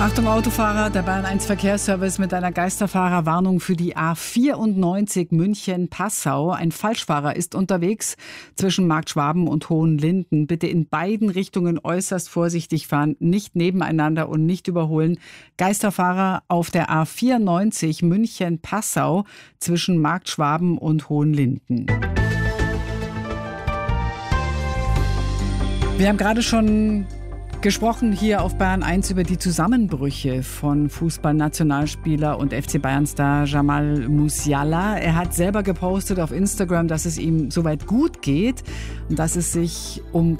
Achtung Autofahrer, der Bayern 1 Verkehrsservice mit einer Geisterfahrerwarnung für die A94 München-Passau. Ein Falschfahrer ist unterwegs zwischen Marktschwaben und Hohenlinden. Bitte in beiden Richtungen äußerst vorsichtig fahren, nicht nebeneinander und nicht überholen. Geisterfahrer auf der A94 München-Passau zwischen Marktschwaben und Hohenlinden. Wir haben gerade schon gesprochen hier auf Bayern 1 über die Zusammenbrüche von Fußballnationalspieler und FC Bayern-Star Jamal Musiala. Er hat selber gepostet auf Instagram, dass es ihm soweit gut geht und dass es sich um